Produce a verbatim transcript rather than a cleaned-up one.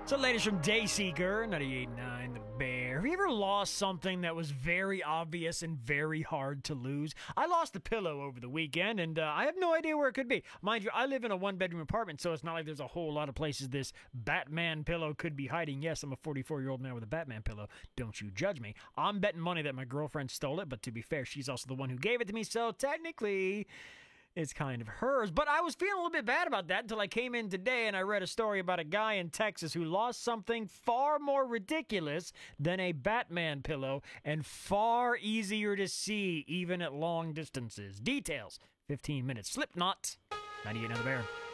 So, ladies from Dayseeker, ninety-eight point nine The Bear. Have you ever lost something that was very obvious and very hard to lose? I lost a pillow over the weekend, and uh, I have no idea where it could be. Mind you, I live in a one-bedroom apartment, so it's not like there's a whole lot of places this Batman pillow could be hiding. Yes, I'm a forty-four-year-old man with a Batman pillow. Don't you judge me. I'm betting money that my girlfriend stole it, but to be fair, she's also the one who gave it to me, so technically it's kind of hers. But I was feeling a little bit bad about that until I came in today and I read a story about a guy in Texas who lost something far more ridiculous than a Batman pillow and far easier to see even at long distances. Details, fifteen minutes. Slipknot, ninety-eight point nine The Bear.